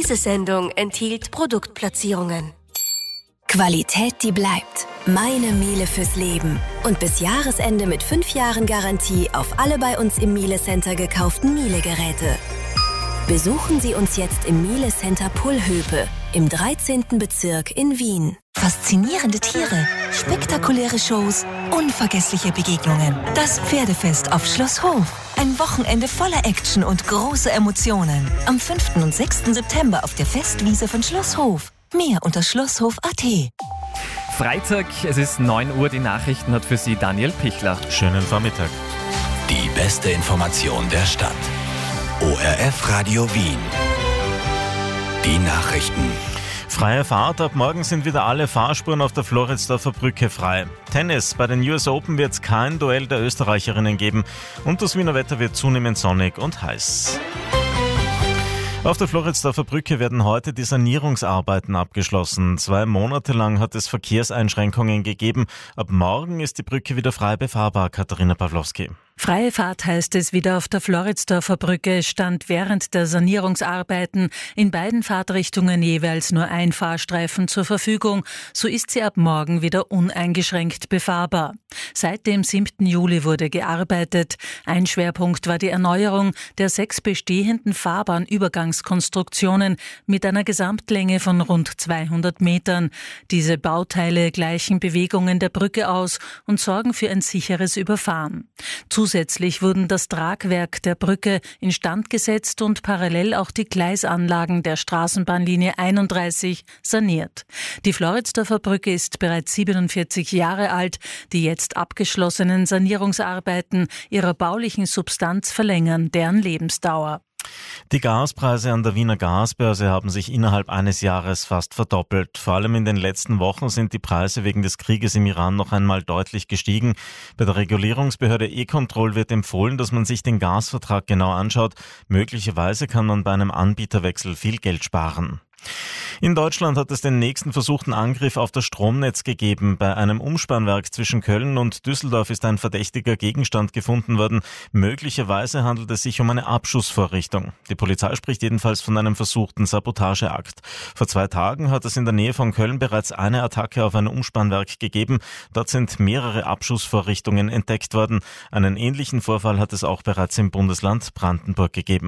Diese Sendung enthielt Produktplatzierungen. Qualität, die bleibt. Meine Miele fürs Leben. Und bis Jahresende mit 5 Jahren Garantie auf alle bei uns im Miele Center gekauften Miele-Geräte. Besuchen Sie uns jetzt im Miele Center Pullhöpe im 13. Bezirk in Wien. Faszinierende Tiere, spektakuläre Shows, unvergessliche Begegnungen. Das Pferdefest auf Schloss Hof. Ein Wochenende voller Action und große Emotionen. Am 5. und 6. September auf der Festwiese von Schloss Hof. Mehr unter schlosshof.at. Freitag, es ist 9 Uhr, die Nachrichten hat für Sie Daniel Pichler. Schönen Vormittag. Die beste Information der Stadt. ORF Radio Wien. Die Nachrichten. Freie Fahrt. Ab morgen sind wieder alle Fahrspuren auf der Floridsdorfer Brücke frei. Tennis. Bei den US Open wird es kein Duell der Österreicherinnen geben. Und das Wiener Wetter wird zunehmend sonnig und heiß. Auf der Floridsdorfer Brücke werden heute die Sanierungsarbeiten abgeschlossen. 2 Monate lang hat es Verkehrseinschränkungen gegeben. Ab morgen ist die Brücke wieder frei befahrbar. Katharina Pawlowski. Freie Fahrt heißt es wieder auf der Floridsdorfer Brücke, stand während der Sanierungsarbeiten in beiden Fahrtrichtungen jeweils nur ein Fahrstreifen zur Verfügung. So ist sie ab morgen wieder uneingeschränkt befahrbar. Seit dem 7. Juli wurde gearbeitet. Ein Schwerpunkt war die Erneuerung der 6 bestehenden Fahrbahnübergangskonstruktionen mit einer Gesamtlänge von rund 200 Metern. Diese Bauteile gleichen Bewegungen der Brücke aus und sorgen für ein sicheres Überfahren. Zusätzlich wurden das Tragwerk der Brücke instand gesetzt und parallel auch die Gleisanlagen der Straßenbahnlinie 31 saniert. Die Floridsdorfer Brücke ist bereits 47 Jahre alt. Die jetzt abgeschlossenen Sanierungsarbeiten ihrer baulichen Substanz verlängern deren Lebensdauer. Die Gaspreise an der Wiener Gasbörse haben sich innerhalb eines Jahres fast verdoppelt. Vor allem in den letzten Wochen sind die Preise wegen des Krieges im Iran noch einmal deutlich gestiegen. Bei der Regulierungsbehörde E-Control wird empfohlen, dass man sich den Gasvertrag genau anschaut. Möglicherweise kann man bei einem Anbieterwechsel viel Geld sparen. In Deutschland hat es den nächsten versuchten Angriff auf das Stromnetz gegeben. Bei einem Umspannwerk zwischen Köln und Düsseldorf ist ein verdächtiger Gegenstand gefunden worden. Möglicherweise handelt es sich um eine Abschussvorrichtung. Die Polizei spricht jedenfalls von einem versuchten Sabotageakt. Vor 2 Tagen hat es in der Nähe von Köln bereits eine Attacke auf ein Umspannwerk gegeben. Dort sind mehrere Abschussvorrichtungen entdeckt worden. Einen ähnlichen Vorfall hat es auch bereits im Bundesland Brandenburg gegeben.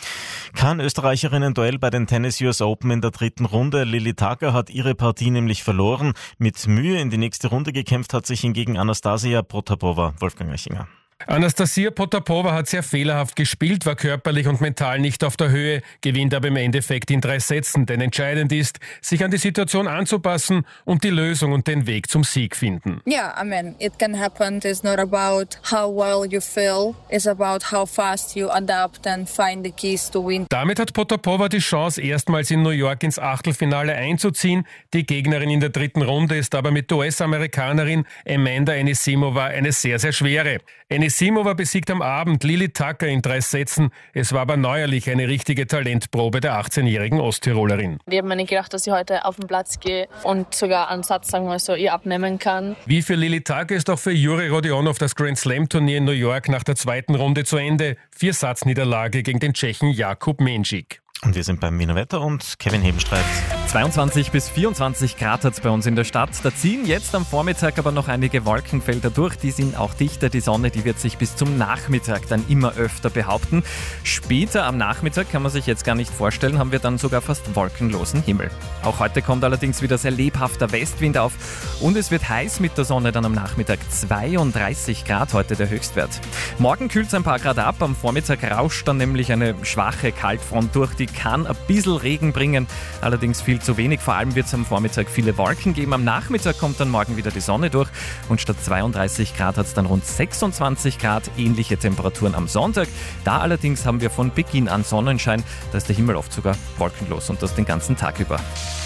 Kein Österreicherinnen-Duell bei den Tennis US Open in der 3. Runde. Lili Tacke hat ihre Partie nämlich verloren. Mit Mühe in die nächste Runde gekämpft hat sich hingegen Anastasia Potapova. Wolfgang Eichinger. Anastasia Potapova hat sehr fehlerhaft gespielt, war körperlich und mental nicht auf der Höhe, gewinnt aber im Endeffekt in 3 Sätzen. Denn entscheidend ist, sich an die Situation anzupassen und die Lösung und den Weg zum Sieg finden. Yeah, I mean, it can happen. It's not about how well you feel. It's about how fast you adapt and find the keys to win. Damit hat Potapova die Chance, erstmals in New York ins Achtelfinale einzuziehen. Die Gegnerin in der 3. Runde ist aber mit der US-Amerikanerin Amanda Anisimova eine sehr, sehr schwere. Anisimova besiegt am Abend Lili Tacke in 3 Sätzen. Es war aber neuerlich eine richtige Talentprobe der 18-jährigen Osttirolerin. Ich habe mir nicht gedacht, dass ich heute auf den Platz gehe und sogar einen Satz, sagen wir so, ihr abnehmen kann. Wie für Lili Tacke ist auch für Juri Rodionov das Grand Slam-Turnier in New York nach der 2. Runde zu Ende. 4-Satz-Niederlage gegen den Tschechen Jakub Menžík. Und wir sind beim Wiener Wetter und Kevin Hebenstreit. 22 bis 24 Grad hat es bei uns in der Stadt. Da ziehen jetzt am Vormittag aber noch einige Wolkenfelder durch. Die sind auch dichter. Die Sonne, die wird sich bis zum Nachmittag dann immer öfter behaupten. Später am Nachmittag, kann man sich jetzt gar nicht vorstellen, haben wir dann sogar fast wolkenlosen Himmel. Auch heute kommt allerdings wieder sehr lebhafter Westwind auf. Und es wird heiß mit der Sonne dann am Nachmittag. 32 Grad heute der Höchstwert. Morgen kühlt es ein paar Grad ab. Am Vormittag rauscht dann nämlich eine schwache Kaltfront durch. Die kann ein bisschen Regen bringen, allerdings viel zu wenig. Vor allem wird es am Vormittag viele Wolken geben. Am Nachmittag kommt dann morgen wieder die Sonne durch und statt 32 Grad hat es dann rund 26 Grad. Ähnliche Temperaturen am Sonntag. Da allerdings haben wir von Beginn an Sonnenschein. Da ist der Himmel oft sogar wolkenlos und das den ganzen Tag über.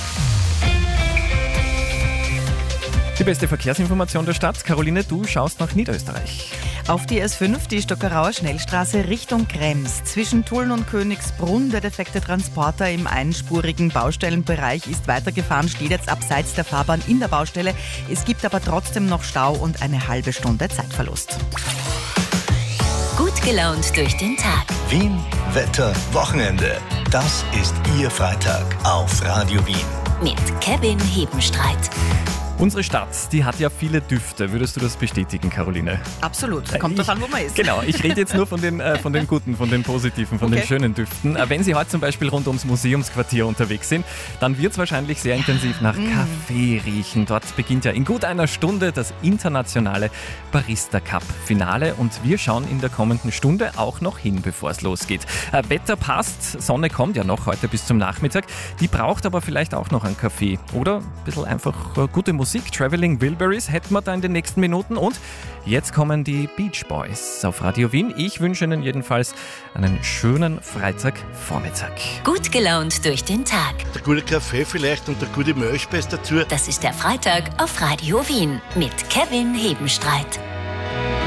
Die beste Verkehrsinformation der Stadt. Caroline, du schaust nach Niederösterreich. Auf die S5, die Stockerauer Schnellstraße Richtung Krems. Zwischen Tulln und Königsbrunn der defekte Transporter im einspurigen Baustellenbereich ist weitergefahren, steht jetzt abseits der Fahrbahn in der Baustelle. Es gibt aber trotzdem noch Stau und eine halbe Stunde Zeitverlust. Gut gelaunt durch den Tag. Wien, Wetter, Wochenende. Das ist Ihr Freitag auf Radio Wien. Mit Kevin Hebenstreit. Unsere Stadt, die hat ja viele Düfte. Würdest du das bestätigen, Caroline? Absolut. Kommt drauf an, wo man ist. Genau, ich rede jetzt nur von den guten, von den positiven, von den schönen Düften. Wenn Sie heute zum Beispiel rund ums Museumsquartier unterwegs sind, dann wird es wahrscheinlich sehr intensiv nach Kaffee riechen. Dort beginnt ja in gut einer Stunde das internationale Barista Cup Finale und wir schauen in der kommenden Stunde auch noch hin, bevor es losgeht. Wetter passt, Sonne kommt ja noch heute bis zum Nachmittag. Die braucht aber vielleicht auch noch einen Kaffee oder ein bisschen einfach gute Musik. Traveling Wilburys hätten wir da in den nächsten Minuten und jetzt kommen die Beach Boys auf Radio Wien. Ich wünsche Ihnen jedenfalls einen schönen Freitagvormittag. Gut gelaunt durch den Tag. Der gute Kaffee vielleicht und der gute Milchspeis dazu. Das ist der Freitag auf Radio Wien mit Kevin Hebenstreit.